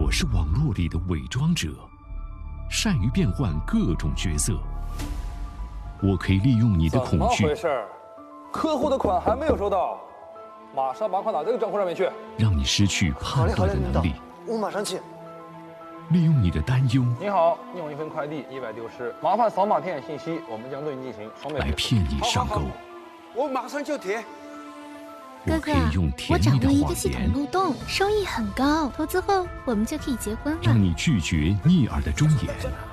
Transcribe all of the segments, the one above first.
我是网络里的伪装者，善于变换各种角色。我可以利用你的恐惧。 怎么回事？客户的款还没有收到，马上把款打这个账户上面去。 让你失去判断的能力。 我马上去。 利用你的担忧。 你好，你有一份快递意外丢失，麻烦扫码填写信息，我们将对你进行双倍来骗你上钩。 我马上就填。 我可以用甜我掌蜜的握一个系谎言统漏洞，收益很高，投资后我们就可以结婚了。 让你拒绝逆耳的忠言。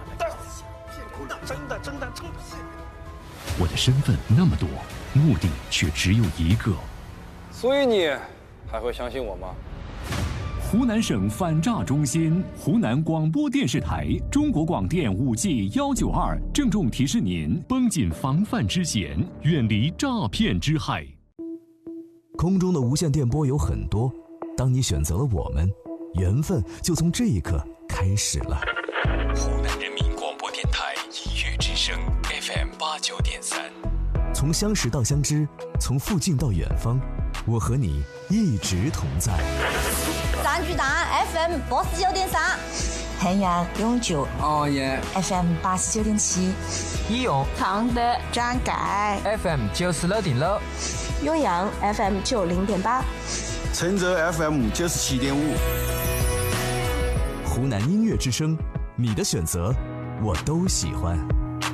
真的。 我的身份那么多，目的却只有一个。 所以你还会相信我吗？ 湖南省反诈中心、湖南广播电视台、中国广电5G192郑重提示您：绷紧防范之弦，远离诈骗之害。 空中的无线电波有很多，当你选择了我们，缘分就从这一刻开始了。 湖南人民广播电台音乐之声 FM89.3， 从相识到相知，从附近到远方，我和你一直同在。 三巨蛋 FM89.3， 汉阳永久 FM89.7， 义勇常德张盖 FM96.6， 酉阳 FM90.8， 承泽 FM97.5。 湖南音乐之声，你的选择我都喜欢。